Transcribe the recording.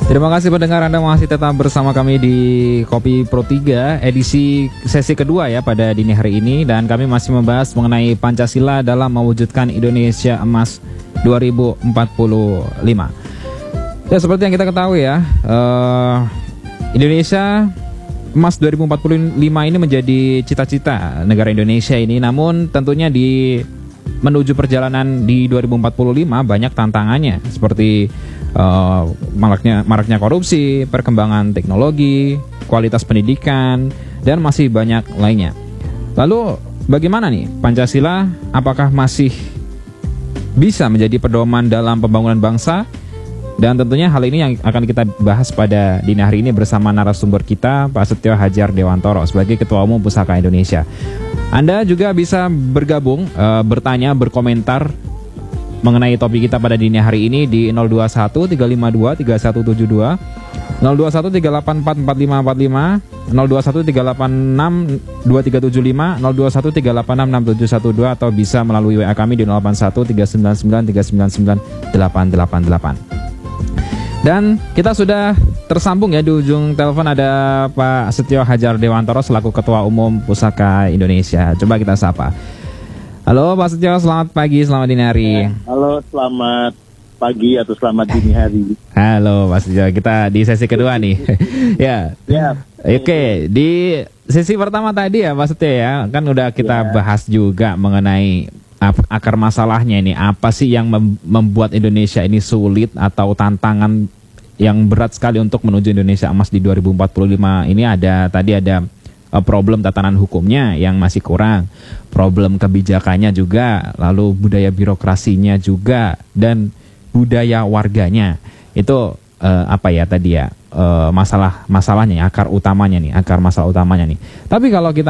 Terima kasih pendengar, Anda masih tetap bersama kami di Kopi Pro 3 edisi sesi kedua ya pada dini hari ini, dan kami masih membahas mengenai Pancasila dalam mewujudkan Indonesia Emas 2045. Ya, seperti yang kita ketahui ya, Indonesia Emas 2045 ini menjadi cita-cita negara Indonesia ini. Namun tentunya di menuju perjalanan di 2045 banyak tantangannya, seperti maraknya korupsi, perkembangan teknologi, kualitas pendidikan, dan masih banyak lainnya. Lalu bagaimana nih Pancasila? Apakah masih bisa menjadi pedoman dalam pembangunan bangsa? Dan tentunya hal ini yang akan kita bahas pada dini hari ini bersama narasumber kita, Pak Setio Hadjar Dewantoro sebagai Ketua Umum Pusaka Indonesia. Anda juga bisa bergabung, bertanya, berkomentar mengenai topik kita pada dini hari ini di 021 352 3172, 021 384 4545, 021 386 2375, 021 386 6712, atau bisa melalui WA kami di 081 399 399 888. Dan kita sudah tersambung ya, di ujung telepon ada Pak Setio Hadjar Dewantoro selaku Ketua Umum Pusaka Indonesia. Coba kita sapa. Halo Pak Setio, selamat pagi, selamat dini hari. Halo, selamat pagi atau selamat dini hari. Halo Pak Setio, kita di sesi kedua nih. Ya. Oke, di sesi pertama tadi ya Pak Setio ya, kan udah kita bahas juga mengenai akar masalahnya ini. Apa sih yang membuat Indonesia ini sulit atau tantangan yang berat sekali untuk menuju Indonesia Emas di 2045 ini? Tadi ada problem tatanan hukumnya yang masih kurang, problem kebijakannya juga, lalu budaya birokrasinya juga, dan budaya warganya. Itu masalahnya, akar masalah utamanya nih. Tapi kalau kita